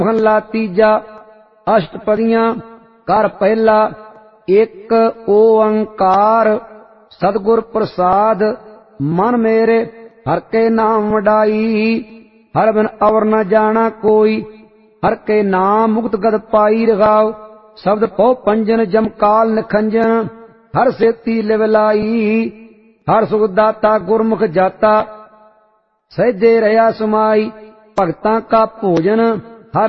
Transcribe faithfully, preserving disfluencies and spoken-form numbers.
महला तीजा। अष्टपदियां। कर पहला। एक ओंकार सतगुर प्रसाद, मन मेरे हर के नाम वडाई। हर बिन अवर न जाना कोई, हर के नाम मुक्त गद पाई रगाओ। शब्द पौ पंजन जमकाल निखंजन, हर सेती लिवलाई। हर सुख दाता गुरमुख जाता, सहजे रहा समाई। भगतां का भोजन